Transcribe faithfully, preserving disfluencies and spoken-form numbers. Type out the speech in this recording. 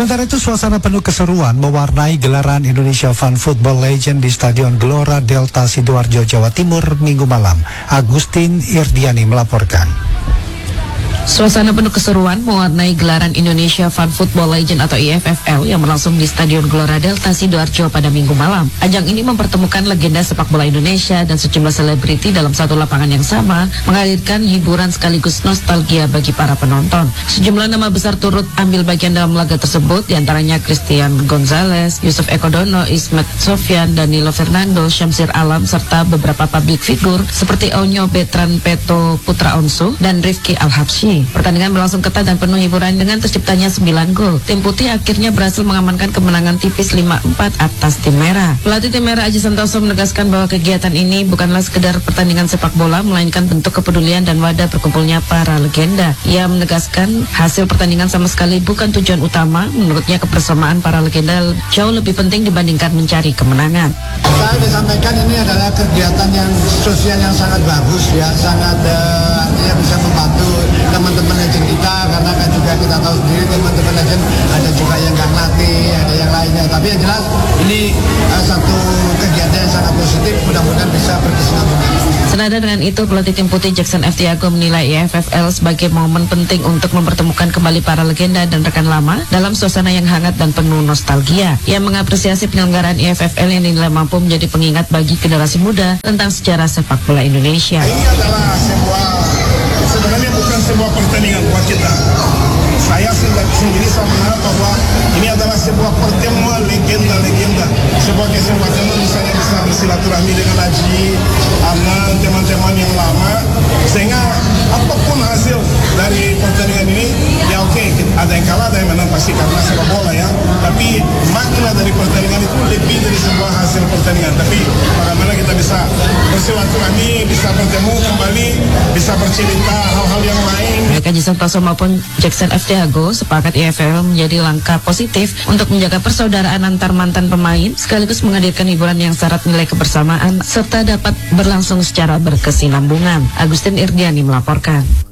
Sementara itu suasana penuh keseruan mewarnai gelaran Indonesia Fun Football Legend di Stadion Gelora Delta Sidoarjo, Jawa Timur Minggu malam. Agustin Irdiani melaporkan. Suasana penuh keseruan mewarnai gelaran Indonesia Fun Football Legend atau I F F L yang berlangsung di Stadion Gelora Delta Sidoarjo pada minggu malam. Ajang ini mempertemukan legenda sepak bola Indonesia dan sejumlah selebriti dalam satu lapangan yang sama, menghadirkan hiburan sekaligus nostalgia bagi para penonton. Sejumlah nama besar turut ambil bagian dalam laga tersebut, diantaranya Christian Gonzalez, Yusuf Eko Dono, Ismet Sofyan, Danilo Fernando, Syamsir Alam, serta beberapa public figure seperti Onyo Betran Peto Putra Onsu dan Rifki Al-Habsyi. Pertandingan berlangsung ketat dan penuh hiburan dengan terciptanya sembilan gol. Tim Putih akhirnya berhasil mengamankan kemenangan tipis lima empat atas tim Merah. Pelatih tim Merah Aji Santoso menegaskan bahwa kegiatan ini bukanlah sekedar pertandingan sepak bola, melainkan bentuk kepedulian dan wadah berkumpulnya para legenda. Ia menegaskan hasil pertandingan sama sekali bukan tujuan utama. Menurutnya kebersamaan para legenda jauh lebih penting dibandingkan mencari kemenangan. Saya disampaikan ini adalah kegiatan yang sosial yang sangat bagus ya, sangat uh, artinya bisa membantu teman-teman legend kita, karena kan juga kita tahu sendiri teman-teman legend ada juga yang nggak latih, ada yang lainnya. Tapi yang jelas ini uh, satu kegiatan yang sangat positif, mudah-mudahan bisa berkesinambungan. Senada dengan itu, pelatih tim Putih Jackson F. Tiago menilai I F F L sebagai momen penting untuk mempertemukan kembali para legenda dan rekan lama dalam suasana yang hangat dan penuh nostalgia. Ia mengapresiasi penyelenggaraan I F F L yang dinilai mampu menjadi pengingat bagi generasi muda tentang sejarah sepak bola Indonesia. Ini adalah sebuah, sebenarnya bukan sebuah pertandingan buat kita. Saya sendiri saya melihat bahwa ini adalah sebuah pertemuan legenda-legenda, sebuah kesempatan misalnya bisa bersilaturahmi dengan Haji, Anan, teman-teman yang lama, sehingga apapun hasil dari pertandingan ini, ya oke, okay, ada yang kalah, ada yang menang pasti karena sepak bola ya. Tapi makna dari pertandingan itu lebih dari sebuah hasil pertandingan. Tapi bagaimana kita bisa bersilaturahmi, bisa bertemu kembali, bisa bercerita hal-hal yang lain. Baik Haji Santoso maupun Jackson F. Tiago sepakat I F F L menjadi langkah positif untuk menjaga persaudaraan antar mantan pemain, sekaligus menghadirkan hiburan yang syarat nilai kebersamaan serta dapat berlangsung secara berkesinambungan. Agustin Irdiani melaporkan.